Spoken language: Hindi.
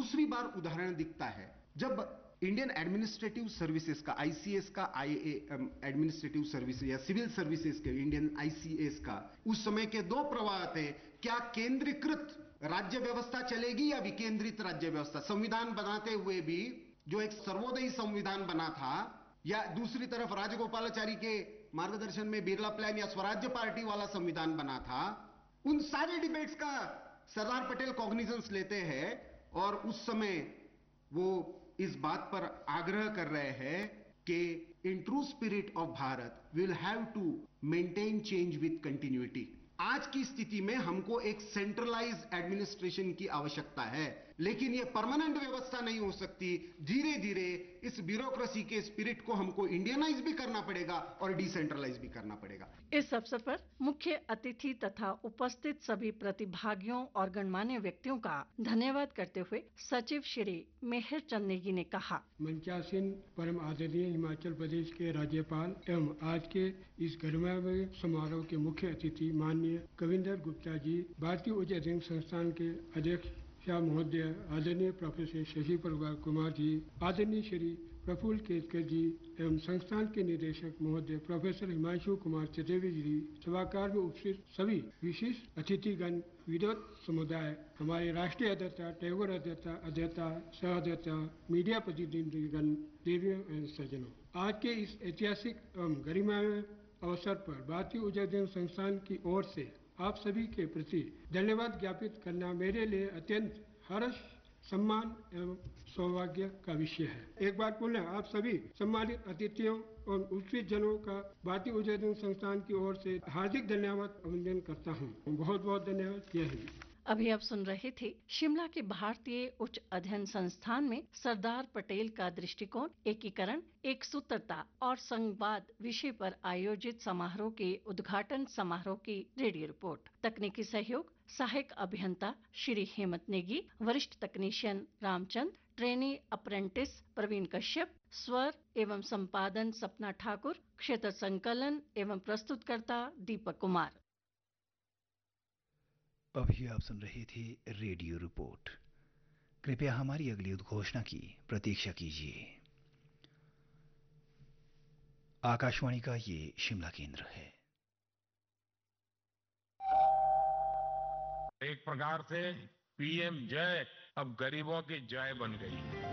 दूसरी बार उदाहरण दिखता है जब इंडियन एडमिनिस्ट्रेटिव सर्विसेज का, आईसीएस का, एडमिनिस्ट्रेटिव सर्विसेज या सिविल सर्विसेज के इंडियन आईसीएस का उस समय के दो प्रवाह थे, क्या केंद्रीकृत राज्य व्यवस्था चलेगी या विकेंद्रित राज्य व्यवस्था। संविधान बनाते हुए भी जो एक सर्वोदयी संविधान बना था, या दूसरी तरफ राजगोपालाचारी के मार्गदर्शन में बिरला प्लान या स्वराज्य पार्टी वाला संविधान बना था, उन सारे डिबेट्स का सरदार पटेल कॉग्निजेंस लेते हैं और उस समय वो इस बात पर आग्रह कर रहे हैं कि in true spirit of Bharat will have to maintain change with continuity. आज की स्थिति में हमको एक सेंट्रलाइज्ड एडमिनिस्ट्रेशन की आवश्यकता है, लेकिन यह परमानेंट व्यवस्था नहीं हो सकती। धीरे धीरे इस ब्यूरोक्रेसी के स्पिरिट को हमको इंडियनाइज भी करना पड़ेगा और डिसेंट्रलाइज भी करना पड़ेगा। इस अवसर पर मुख्य अतिथि तथा उपस्थित सभी प्रतिभागियों और गणमान्य व्यक्तियों का धन्यवाद करते हुए सचिव श्री मेहर चंद नेगी ने कहा, मंचासीन परम आदरणीय हिमाचल प्रदेश के राज्यपाल एवं आज के इस गरिमामय समारोह के मुख्य अतिथि माननीय कविंदर गुप्ता जी, भारतीय उच्च अध्ययन संस्थान के अध्यक्ष महोदय आदरणीय प्रोफेसर शशि प्रभा कुमार जी, आदरणीय श्री प्रफुल्ल केतकर जी एवं संस्थान के निदेशक महोदय प्रोफेसर हिमांशु कुमार चतुर्वेदी जी, सभागार में उपस्थित सभी विशिष्ट अतिथिगण, विद्वत समुदाय, हमारे राष्ट्रीय अध्यक्षा, टैगोर अध्यक्षा, सह अध्यक्षा, मीडिया प्रतिनिधिगण, देवियों एवं सज्जनों, आज के इस ऐतिहासिक एवं गरिमामय अवसर पर भारतीय उच्च अध्ययन संस्थान की ओर से आप सभी के प्रति धन्यवाद ज्ञापित करना मेरे लिए अत्यंत हर्ष, सम्मान एवं सौभाग्य का विषय है। एक बार पुनः आप सभी सम्मानित अतिथियों और उपस्थित जनों का भारतीय उच्च अध्ययन संस्थान की ओर से हार्दिक धन्यवाद अभिनंदन करता हूँ। बहुत बहुत धन्यवाद। जय हिंद। अभी आप सुन रहे थे शिमला के भारतीय उच्च अध्ययन संस्थान में सरदार पटेल का दृष्टिकोण, एकीकरण, एक सूत्रता और संवाद विषय पर आयोजित समारोह के उद्घाटन समारोह की रेडियो रिपोर्ट। तकनीकी सहयोग सहायक अभियंता श्री हेमंत नेगी, वरिष्ठ तकनीशियन रामचंद, ट्रेनी अप्रेंटिस प्रवीण कश्यप, स्वर एवं संपादन सपना ठाकुर, क्षेत्र संकलन एवं प्रस्तुतकर्ता दीपक कुमार। अभी आप सुन रहे थे रेडियो रिपोर्ट। कृपया हमारी अगली उद्घोषणा की प्रतीक्षा कीजिए। आकाशवाणी का ये शिमला केंद्र है। एक प्रकार से पीएम जय अब गरीबों की जय बन गई है।